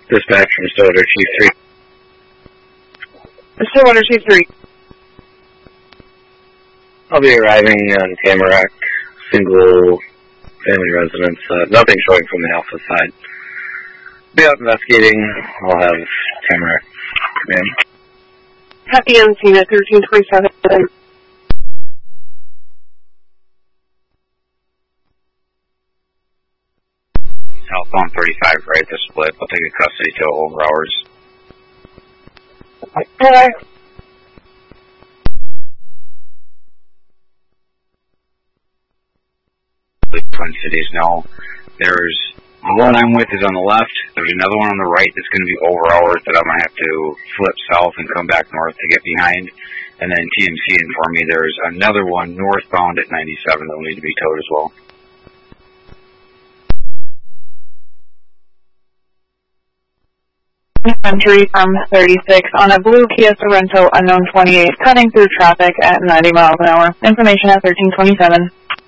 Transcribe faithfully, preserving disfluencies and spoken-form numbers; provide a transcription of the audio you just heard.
Dispatch from Stillwater Chief three. Stillwater Chief three. I'll be arriving on Tamarack, single family residence. Uh, nothing showing from the Alpha side. Be out investigating. I'll have Tamarack come in. Happy on scene at thirteen twenty-seven. Southbound thirty-five, right, the split. I'll take a custody till over hours. Okay. Twin Cities, no. There's the one I'm with is on the left. There's another one on the right that's going to be over hours that I'm going to have to flip south and come back north to get behind. And then T M C informed me there's another one northbound at ninety-seven that will need to be towed as well. Entry from thirty-six on a blue Kia Sorento, unknown twenty-eight, cutting through traffic at ninety miles an hour. Information at thirteen twenty-seven.